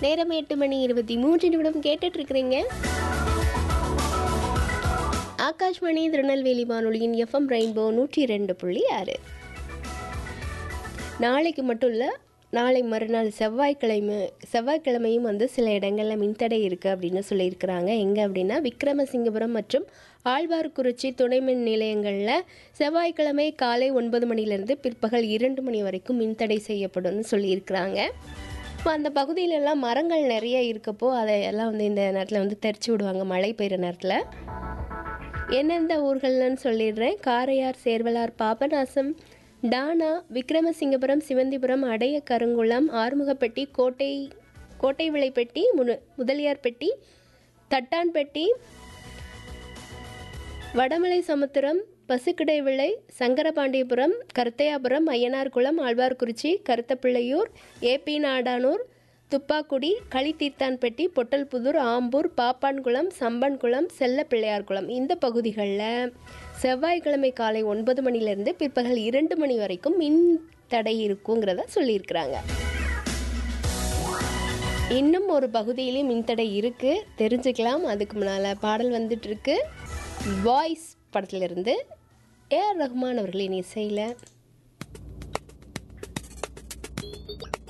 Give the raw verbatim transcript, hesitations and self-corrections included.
நேரம் எட்டு மணி இருபத்தி மூன்று நிமிடம் கேட்டுட்டு இருக்கிறீங்க. ஆகாஷ்வாணி திருநெல்வேலி வானொலியின் எஃப்எம் ரெயின்போ நூற்றி ரெண்டு புள்ளி ஆறு. நாளைக்கு மட்டும் இல்லை, நாளை மறுநாள் செவ்வாய்க்கிழமை செவ்வாய்க்கிழமையும் வந்து சில இடங்களில் மின்தடை இருக்குது அப்படின்னு சொல்லியிருக்கிறாங்க. எங்கே அப்படின்னா விக்ரமசிங்கபுரம் மற்றும் ஆழ்வார்குறிச்சி துணை மின் நிலையங்களில் செவ்வாய்க்கிழமை காலை ஒன்பது மணிலேருந்து பிற்பகல் இரண்டு மணி வரைக்கும் மின்தடை செய்யப்படும்னு சொல்லியிருக்கிறாங்க. இப்போ அந்த பகுதியிலெல்லாம் மரங்கள் நிறைய இருக்கப்போ அதையெல்லாம் வந்து இந்த நேரத்தில் வந்து தெரிச்சு விடுவாங்க, மழை பெய்கிற நேரத்தில். எந்தெந்த ஊர்கள்னு சொல்லிடுறேன். காரையார், சேர்வலார், பாபநாசம், டானா, விக்ரமசிங்கபுரம், சிவந்திபுரம், அடைய கருங்குளம், ஆறுமுகப்பட்டி, கோட்டை கோட்டை விளைப்பட்டி, முனு முதலியார்பட்டி, தட்டான்பட்டி, வடமலை சமுத்திரம், பசுக்கிடை விளை, சங்கரபாண்டியபுரம், கருத்தையாபுரம், ஐயனார்குளம், ஆழ்வார்குறிச்சி, கருத்தப்பிள்ளையூர், ஏபி நாடானூர், துப்பாக்குடி, களித்தீர்த்தான்பட்டி, பொட்டல்புதூர், ஆம்பூர், பாப்பான்குளம், சம்பன்குளம், செல்லப்பிள்ளையார்குளம் இந்த பகுதிகளில் செவ்வாய்க்கிழமை காலை ஒன்பது மணிலேருந்து பிற்பகல் இரண்டு மணி வரைக்கும் மின் தடை இருக்குங்கிறத சொல்லியிருக்கிறாங்க. இன்னும் ஒரு பகுதியிலே மின்தடை இருக்குது, தெரிஞ்சுக்கலாம். அதுக்கு முன்னால் பாடல் வந்துட்டுருக்கு. வாய்ஸ் படத்திலிருந்து ஏ ஆர் ரஹ்மான் அவர்களின் இசையில்.